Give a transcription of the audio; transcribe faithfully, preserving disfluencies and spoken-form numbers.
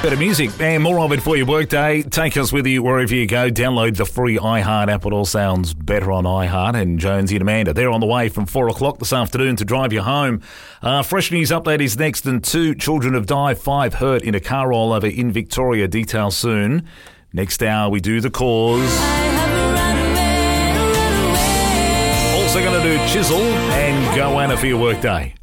Bit of music and more of it for your workday. Take us with you wherever you go. Download the free iHeart app. It all sounds better on iHeart. And Jonesy and Amanda, they're on the way from four o'clock this afternoon to drive you home. Uh, fresh news update is next, and two children have died, five hurt in a car rollover in Victoria. Details soon. Next hour, we do the cause. Also going to do Chisel and Goanna for your workday.